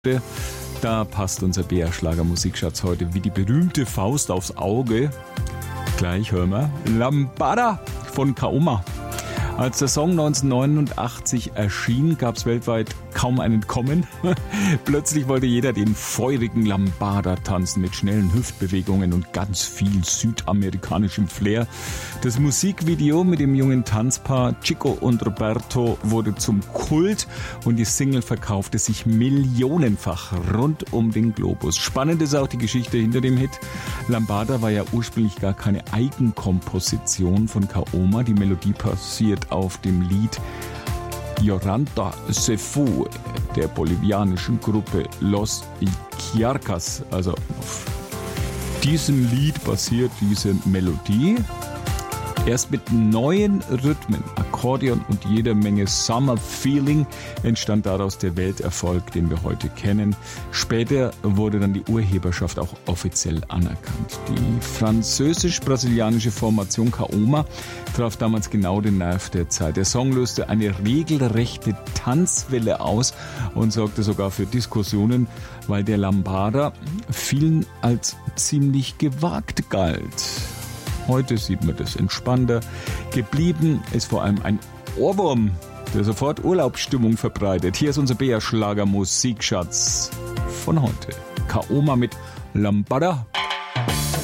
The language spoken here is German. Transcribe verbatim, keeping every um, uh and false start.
Da passt unser B R-Schlager-Musikschatz heute wie die berühmte Faust aufs Auge. Gleich hören wir Lambada von Kaoma. Als der Song neunzehnhundertneunundachtzig erschien, gab es weltweit kaum ein Entkommen. Plötzlich wollte jeder den feurigen Lambada tanzen mit schnellen Hüftbewegungen und ganz viel südamerikanischem Flair. Das Musikvideo mit dem jungen Tanzpaar Chico und Roberto wurde zum Kult und die Single verkaufte sich millionenfach rund um den Globus. Spannend ist auch die Geschichte hinter dem Hit. Lambada war ja ursprünglich gar keine Eigenkomposition von Kaoma. Die Melodie basiert auf dem Lied Llorando se fue der bolivianischen Gruppe Los Icharcas. Also auf diesem Lied basiert diese Melodie. Erst mit neuen Rhythmen, Akkordeon und jeder Menge Summer Feeling entstand daraus der Welterfolg, den wir heute kennen. Später wurde dann die Urheberschaft auch offiziell anerkannt. Die französisch-brasilianische Formation Kaoma traf damals genau den Nerv der Zeit. Der Song löste eine regelrechte Tanzwelle aus und sorgte sogar für Diskussionen, weil der Lambada vielen als ziemlich gewagt galt. Heute sieht man das entspannter. Geblieben ist vor allem ein Ohrwurm, der sofort Urlaubsstimmung verbreitet. Hier ist unser B R-Schlager-Musikschatz von heute. Kaoma mit Lambada.